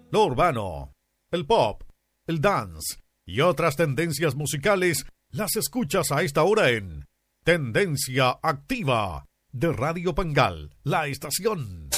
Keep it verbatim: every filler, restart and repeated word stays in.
lo urbano, el pop, el dance y otras tendencias musicales las escuchas a esta hora en Tendencia Activa de Radio Pangal, la estación.